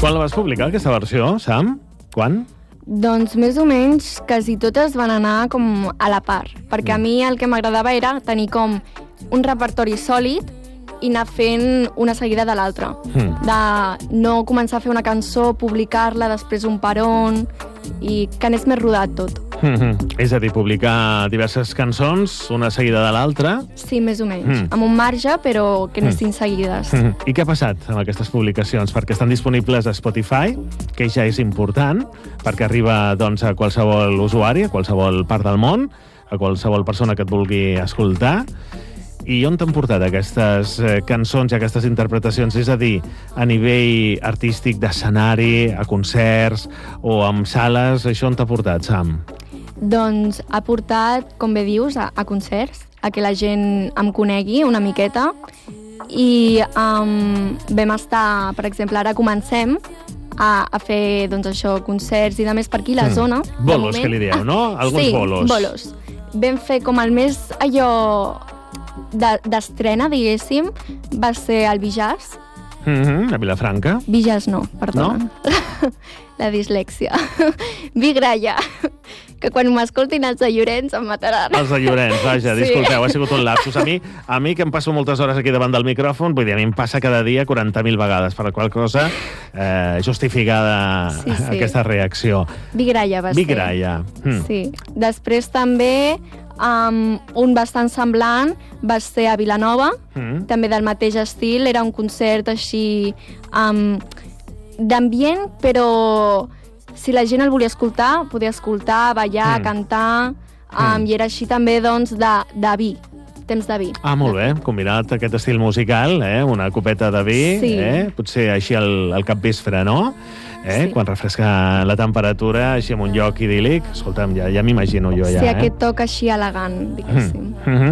Quan la vas publicar, aquesta versió, Sam? Quan? Doncs més o menys quasi totes van anar com a la part, perquè a mi el que m'agradava era tenir com un repertori sòlid i anar fent una seguida de l'altra. De no començar a fer una cançó, publicar-la, després un peron, i que anés més rodat tot. És a dir, publicar diverses cançons, una seguida de l'altra. Sí, més o menys. Amb un marge, però que anessin seguides. I què ha passat amb aquestes publicacions? Perquè estan disponibles a Spotify, que ja és important, perquè arriba doncs, a qualsevol usuari, a qualsevol part del món, a qualsevol persona que et vulgui escoltar. I on t'han portat aquestes cançons i aquestes interpretacions? És a dir, a nivell artístic, d'escenari, a concerts o amb sales, això on t'ha portat, Sam? Doncs ha portat, com bé dius, a concerts, a que la gent em conegui una miqueta. I vam estar, per exemple, ara comencem a fer doncs, això, concerts i de més per aquí a la zona. Bolos, que li dieu, no? Alguns bolos. Sí, bolos. Vam fer com el més allò d'estrena, diguéssim, va ser el Bijàs. A Vilafranca. Bijàs no, perdona. No? La dislèxia. Vigralla. Que quan m'escoltin els de Llorenç em mataran. Els de Llorenç, vaja, disculpeu, ha sigut un lapsus. A mi que em passo moltes hores aquí davant del micròfon, vull dir, a mi em passa cada dia 40.000 vegades, per qual cosa justificada aquesta reacció. Vigralla va ser. Vigralla. Sí. Després també un bastant semblant va ser a Vilanova, també del mateix estil, era un concert així d'ambient, però si la gent el volia escoltar, podia escoltar, ballar, cantar, i era així també doncs de vi, temps de vi. Ah, molt bé, combinat aquest estil musical, una copeta de vi, potser així al capvespre, no? Quan refresca la temperatura, així en un lloc idíl·lic. Escolta'm, ja m'imagino jo ja. Sí, aquest toc així elegant, diguéssim.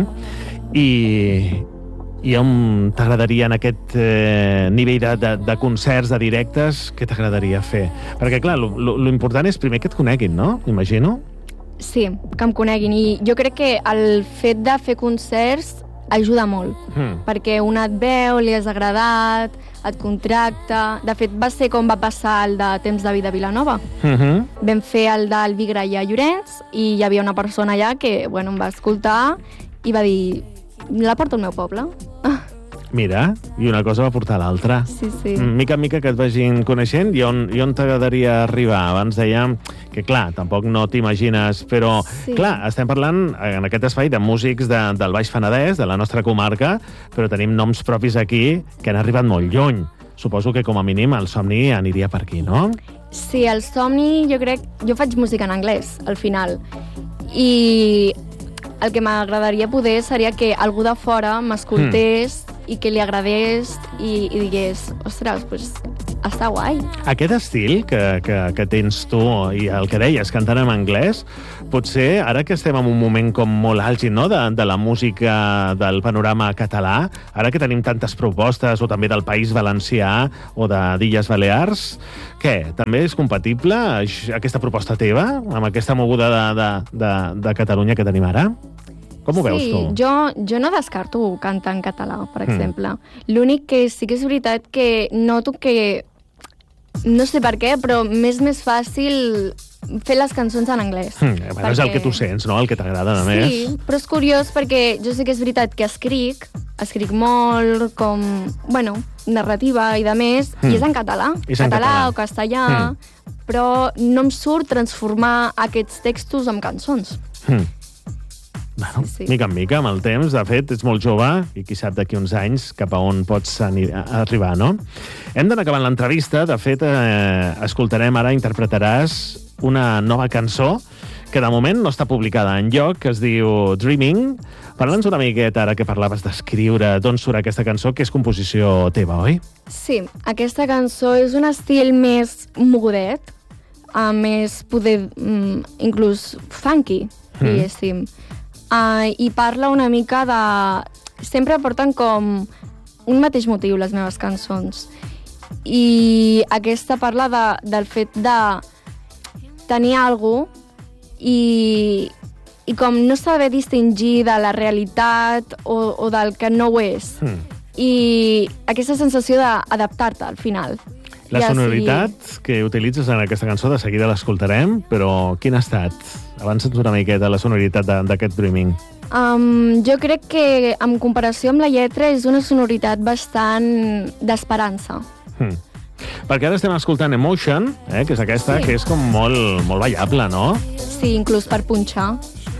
I on t'agradaria en aquest nivell de concerts, de directes, què t'agradaria fer? Perquè, clar, lo important és primer que et coneguin, no? Imagino. Sí, que em coneguin. I jo crec que el fet de fer concerts ajuda molt, perquè un et veu, li has agradat, et contracta. De fet, va ser com va passar el de Temps de Vida a Vilanova. Vam fer el del Vigralla a Llorenç i hi havia una persona allà que em va escoltar i va dir: la porto al meu poble. Mira, i una cosa va portar l'altra. Sí. Mica en mica que et vagin coneixent, i on t'agradaria arribar? Abans dèiem que, clar, tampoc no t'imagines, però, clar, estem parlant en aquest espai de músics del Baix Penedès, de la nostra comarca, però tenim noms propis aquí que han arribat molt lluny. Suposo que, com a mínim, el somni aniria per aquí, no? Sí, el somni, jo faig música en anglès, al final, i el que m'agradaria poder seria que algú de fora m'escoltés i que li agradés i digués: ostres, doncs està guai. Aquest estil que tens tu i el que deies, cantant en anglès, potser ara que estem en un moment com molt àlgid, no?, de la música del panorama català, ara que tenim tantes propostes, o també del País Valencià o d'Illes Balears, què? També és compatible aquesta proposta teva amb aquesta moguda de Catalunya que tenim ara? Com ho veus tu? Sí, jo no descarto cantar en català, per exemple. L'únic que sí que és veritat que noto que, no sé per què, però m'és més fàcil fer les cançons en anglès. És el que tu sents, no?, el que t'agrada, a més. Sí, però és curiós perquè jo sé que és veritat que escric molt, com, narrativa i de més, i és en català. Català o castellà, però no em surt transformar aquests textos en cançons. Mica en mica, amb el temps, de fet, ets molt jove i qui sap d'aquí uns anys cap a on pots arribar, no? Hem d'anar acabant l'entrevista. De fet, escoltarem ara, interpretaràs una nova cançó que de moment no està publicada enlloc, que es diu Dreaming. Parla'ns una miqueta, ara que parlaves d'escriure, d'on surt aquesta cançó, que és composició teva, oi? Sí, aquesta cançó és un estil més mogudet, més poder, inclús funky, diguéssim. I parla una mica de... Sempre porten com un mateix motiu, les meves cançons. I aquesta parla del fet de tenir alguna cosa i com no saber distingir de la realitat o del que no ho és. I aquesta sensació d'adaptar-te, al final. La sonoritat que utilitzes en aquesta cançó, de seguida l'escoltarem, però quina ha estat? Avança'ns una miqueta la sonoritat d'aquest Dreaming. Jo crec que, en comparació amb la lletra, és una sonoritat bastant d'esperança. Perquè ara estem escoltant Emotion, que és aquesta, que és com molt ballable, no? Sí, inclús per punxar.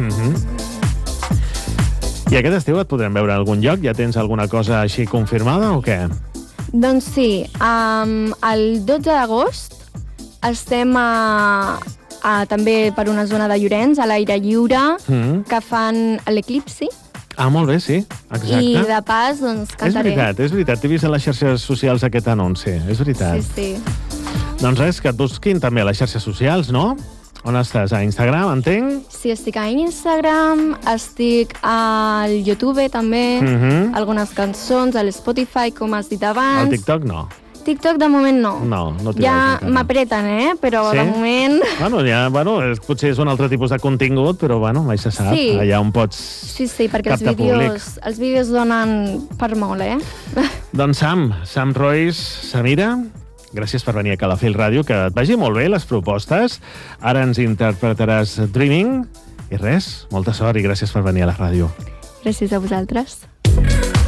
I aquest estiu et podrem veure a algun lloc? Ja tens alguna cosa així confirmada o què? Doncs sí, el 12 d'agost estem també per una zona de Llorenç, a l'aire lliure, que fan l'Eclipsi. Ah, molt bé, sí, exacte. I de pas, doncs, cantaré. És veritat, t'he vist a les xarxes socials aquest anunci, és veritat. Sí. Doncs res, que et busquin també a les xarxes socials, no? On estàs? A Instagram, entenc? Sí, estic a Instagram, estic al YouTube també, algunes cançons, a l'Spotify, com has dit abans. Al TikTok no? TikTok de moment no. No t'hi ja m'apreten, però de moment... Potser és un altre tipus de contingut, però mai se sap. Sí. Allà on pots Sí, perquè els vídeos donen per molt, Doncs Sam Royce, Samira, gràcies per venir a Calafell Ràdio, que et vagi molt bé les propostes. Ara ens interpretaràs Dreaming. I res, molta sort i gràcies per venir a la ràdio. Gràcies a vosaltres.